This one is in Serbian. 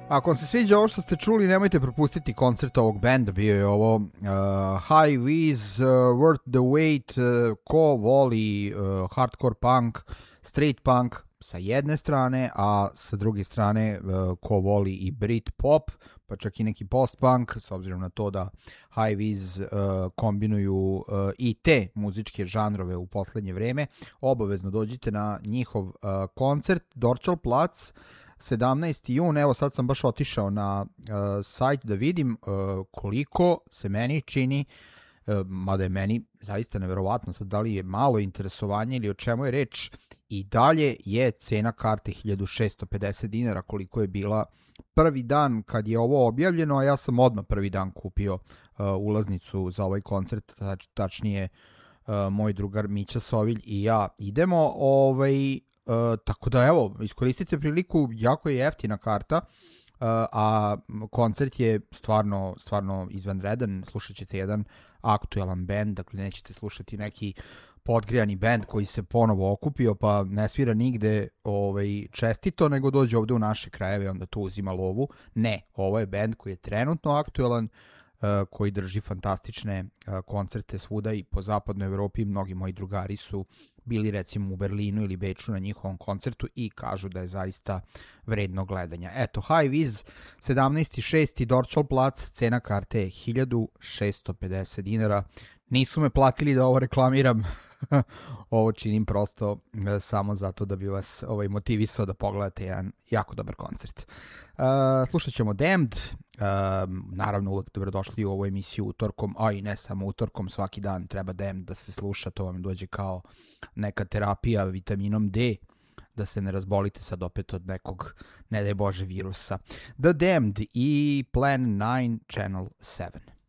Ako vam se sviđa ovo što ste čuli, nemojte propustiti koncert ovog benda. Bio je ovo High Viz, Worth the Wait, ko voli hardcore punk, street punk sa jedne strane, a sa druge strane ko voli i Brit pop, pa čak i neki post-punk, s obzirom na to da High Viz kombinuju i te muzičke žanrove u poslednje vreme. Obavezno dođite na njihov koncert, Dorčelplatz, 17. jun, evo sad sam baš otišao na sajt da vidim koliko se meni čini, mada je meni zaista neverovatno sad da li je malo interesovanje ili o čemu je reč, i dalje je cena karte 1650 dinara koliko je bila prvi dan kad je ovo objavljeno, a ja sam odmah prvi dan kupio ulaznicu za ovaj koncert, tačnije moj drugar Mića Sovilj i ja idemo, tako da evo, iskoristite priliku, jako je jeftina karta, a koncert je stvarno izvanredan, slušat ćete jedan aktuelan band, dakle nećete slušati neki podgrijani band koji se ponovo okupio pa ne svira nigde čestito, nego dođe ovde u naše krajeve, onda tu uzima lovu. Ne, ovo je band koji je trenutno aktuelan, koji drži fantastične koncerte svuda i po zapadnoj Evropi. Mnogi moji drugari su bili recimo u Berlinu ili Beču na njihovom koncertu i kažu da je zaista vredno gledanja. Eto, High Viz, 17.6. Dorčelplatz, cena karte je 1650 dinara. Nisu me platili da ovo reklamiram, ovo činim prosto samo zato da bi vas motivisao da pogledate jedan jako dobar koncert. Slušat ćemo Damned, naravno uvek dobrodošli u ovu emisiju utorkom, a i ne samo utorkom, svaki dan treba Damned da se sluša, to vam dođe kao neka terapija vitaminom D, da se ne razbolite sad opet od nekog, ne daj Bože, virusa. The Damned i Plan 9 Channel 7.